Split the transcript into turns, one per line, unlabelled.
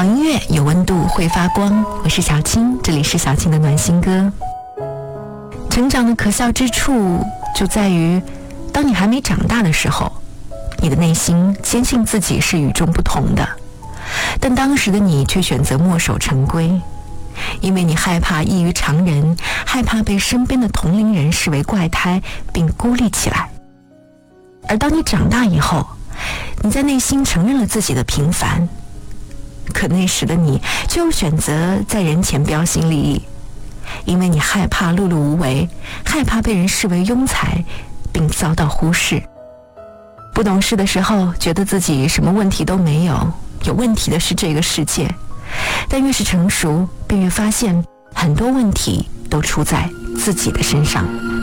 好音乐有温度，会发光。我是小青，这里是小青的暖心歌。成长的可笑之处就在于，当你还没长大的时候，你的内心坚信自己是与众不同的，但当时的你却选择墨守成规，因为你害怕异于常人，害怕被身边的同龄人视为怪胎并孤立起来。而当你长大以后，你在内心承认了自己的平凡，可那时的你却又选择在人前标新立异，因为你害怕碌碌无为，害怕被人视为庸才并遭到忽视。不懂事的时候觉得自己什么问题都没有，有问题的是这个世界，但越是成熟便越发现很多问题都出在自己的身上。